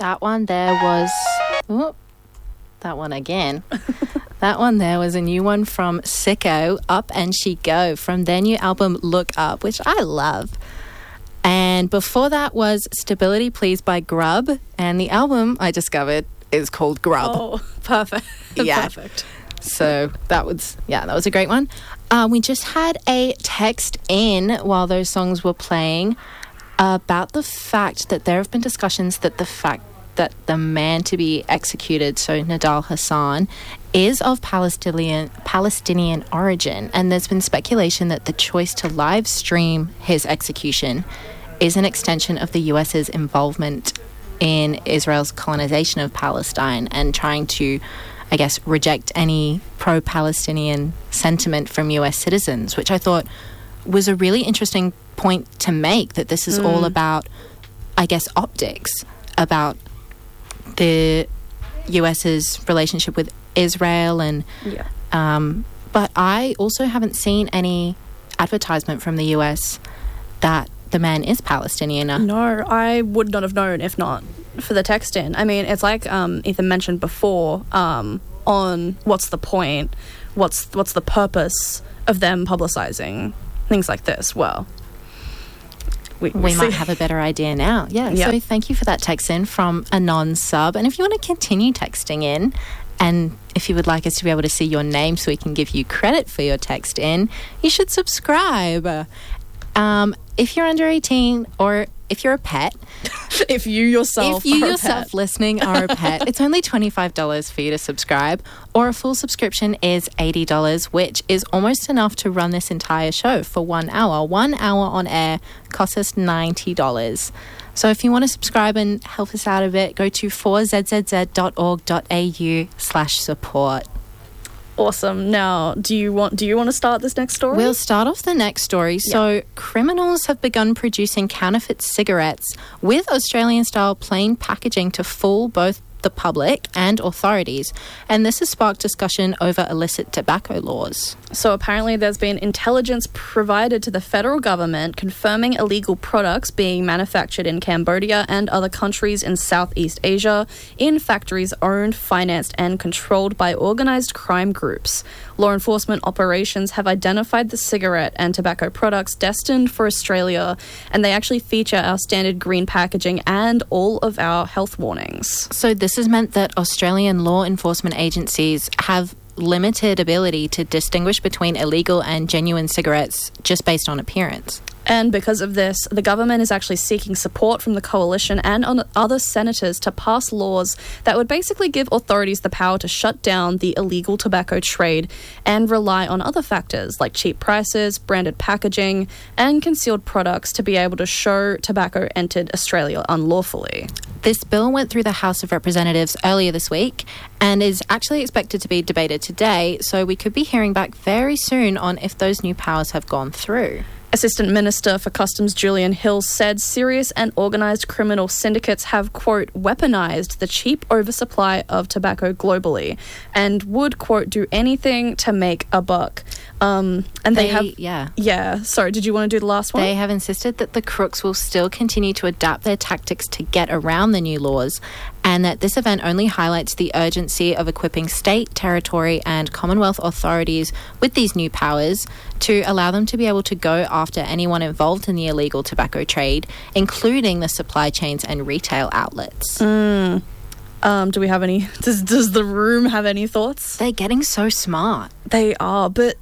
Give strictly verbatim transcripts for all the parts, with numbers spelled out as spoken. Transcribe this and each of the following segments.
That one there was... Oh, that one again. That one there was a new one from Sicko, Up and She Go, from their new album Look Up, which I love. And before that was Stability Please by Grub, and the album I discovered is called Grub. Oh, perfect. Yeah. Perfect. So that was, yeah, that was a great one. Uh, we just had a text in while those songs were playing about the fact that there have been discussions that the fact that the man to be executed, so Nidal Hasan, is of Palestinian Palestinian origin, and there's been speculation that the choice to live stream his execution is an extension of the U S's involvement in Israel's colonization of Palestine and trying to, I guess, reject any pro-Palestinian sentiment from U S citizens, which I thought was a really interesting point to make, that this is mm. all about, I guess, optics, about the U S's relationship with Israel. And yeah. um, but I also haven't seen any advertisement from the U S that the man is Palestinian. No, I would not have known if not for the text in. I mean, it's like um, Ethan mentioned before um, on what's the point, what's what's the purpose of them publicising things like this. Well, we, we, we might have a better idea now. Yeah, yeah. So thank you for that text in from a non-sub. And if you want to continue texting in, and if you would like us to be able to see your name so we can give you credit for your text in, you should subscribe. Um, if you're under eighteen, or if you're a pet, if you yourself if you are yourself a pet. listening are a pet, it's only twenty-five dollars for you to subscribe, or a full subscription is eighty dollars, which is almost enough to run this entire show for one hour. One hour on air costs us ninety dollars. So if you want to subscribe and help us out a bit, go to four z z z dot org dot a u slash support. Awesome. Now, do you want do you want to start this next story? We'll start off the next story. Yeah. So, criminals have begun producing counterfeit cigarettes with Australian-style plain packaging to fool both the public and authorities, and this has sparked discussion over illicit tobacco laws. So apparently there's been intelligence provided to the federal government confirming illegal products being manufactured in Cambodia and other countries in Southeast Asia in factories owned, financed and controlled by organised crime groups. Law enforcement operations have identified the cigarette and tobacco products destined for Australia, and they actually feature our standard green packaging and all of our health warnings. So this has meant that Australian law enforcement agencies have limited ability to distinguish between illegal and genuine cigarettes just based on appearance. And because of this, the government is actually seeking support from the coalition and on other senators to pass laws that would basically give authorities the power to shut down the illegal tobacco trade and rely on other factors like cheap prices, branded packaging, and concealed products to be able to show tobacco entered Australia unlawfully. This bill went through the House of Representatives earlier this week and is actually expected to be debated today, so we could be hearing back very soon on if those new powers have gone through. Assistant Minister for Customs Julian Hill said serious and organised criminal syndicates have, quote, weaponised the cheap oversupply of tobacco globally and would, quote, do anything to make a buck. Um, and they, they have... Yeah. Yeah. Sorry, did you want to do the last one? They have insisted that the crooks will still continue to adapt their tactics to get around the new laws, and that this event only highlights the urgency of equipping state, territory and Commonwealth authorities with these new powers to allow them to be able to go after anyone involved in the illegal tobacco trade, including the supply chains and retail outlets. Mm. Um, do we have any... Does, does the room have any thoughts? They're getting so smart. They are, but...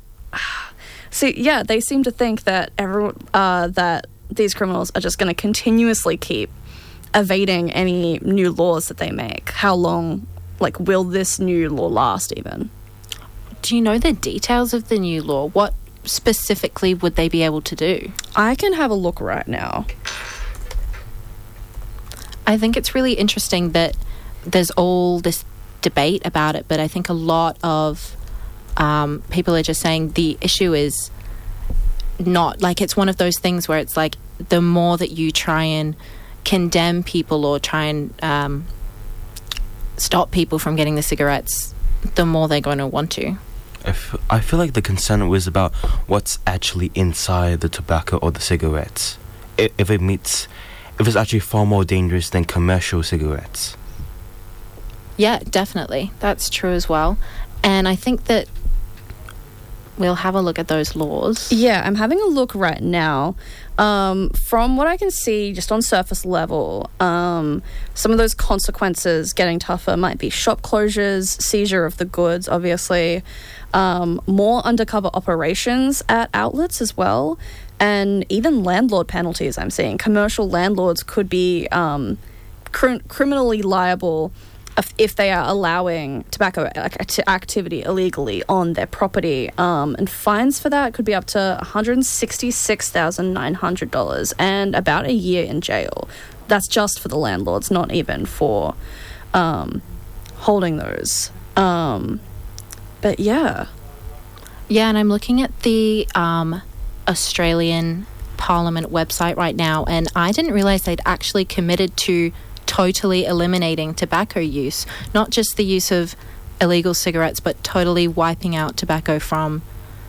See, yeah, they seem to think that everyone, uh, that these criminals are just going to continuously keep evading any new laws that they make. How long, like, will this new law last even? Do you know the details of the new law? What specifically would they be able to do? I can have a look right now. I think it's really interesting that there's all this debate about it, but I think a lot of um, people are just saying the issue is not, like, it's one of those things where it's like the more that you try and condemn people or try and um, stop people from getting the cigarettes, the more they're going to want to. I, f- I feel like the concern was about what's actually inside the tobacco or the cigarettes. I- if it meets it was actually far more dangerous than commercial cigarettes. Yeah, definitely. That's true as well. And I think that we'll have a look at those laws. Yeah, I'm having a look right now. Um, from what I can see, just on surface level, um, some of those consequences getting tougher might be shop closures, seizure of the goods, obviously, um, more undercover operations at outlets as well, and even landlord penalties. I'm seeing commercial landlords could be um, cr- criminally liable if, if they are allowing tobacco act- activity illegally on their property. Um, and fines for that could be up to one hundred sixty-six thousand nine hundred dollars and about a year in jail. That's just for the landlords, not even for um, holding those. Um, but yeah. Yeah, and I'm looking at the um, Australian Parliament website right now, and I didn't realise they'd actually committed to totally eliminating tobacco use, not just the use of illegal cigarettes, but totally wiping out tobacco from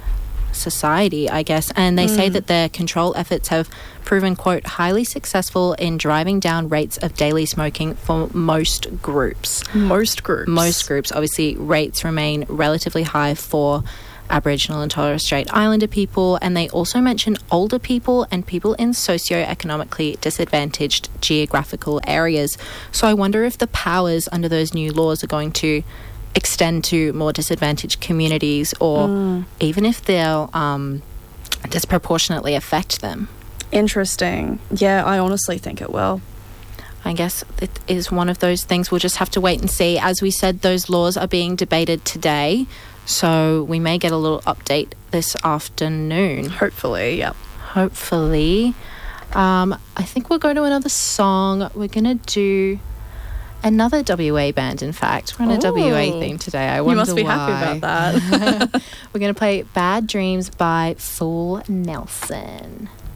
society, I guess. And they mm. say that their control efforts have proven, quote, highly successful in driving down rates of daily smoking for most groups. Most groups. Most groups. Obviously, rates remain relatively high for Aboriginal and Torres Strait Islander people, and they also mention older people and people in socio-economically disadvantaged geographical areas. So I wonder if the powers under those new laws are going to extend to more disadvantaged communities, or mm. even if they'll um, disproportionately affect them. Interesting. Yeah, I honestly think it will. I guess it is one of those things we'll just have to wait and see. As we said, those laws are being debated today, so we may get a little update this afternoon. Hopefully, yep. Hopefully. Um, I think we'll go to another song. We're going to do another W A band, in fact. We're on a Ooh. W A theme today. I wonder why. You must be why. happy about that. We're going to play Bad Dreams by Fool Nelson.